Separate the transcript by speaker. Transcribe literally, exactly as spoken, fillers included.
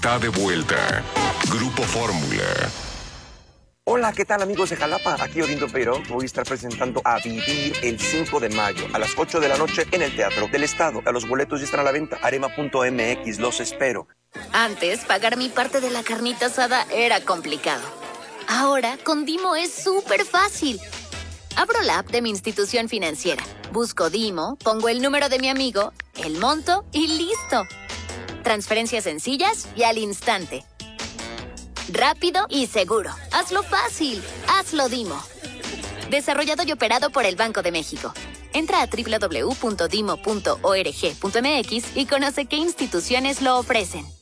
Speaker 1: Está de vuelta. Grupo Fórmula.
Speaker 2: Hola, ¿qué tal amigos de Jalapa? Aquí Odindo Peirón. Voy a estar presentando A Vivir el cinco de mayo a las ocho de la noche en el Teatro del Estado. A los boletos ya están a la venta. Arema punto M X, los espero.
Speaker 3: Antes, pagar mi parte de la carnita asada era complicado. Ahora, con Dimo es súper fácil. Abro la app de mi institución financiera. Busco Dimo, pongo el número de mi amigo, el monto y listo. Transferencias sencillas y al instante. Rápido y seguro. Hazlo fácil. Hazlo Dimo. Desarrollado y operado por el Banco de México. Entra a doble u doble u doble u punto dimo punto org punto m x y conoce qué instituciones lo ofrecen.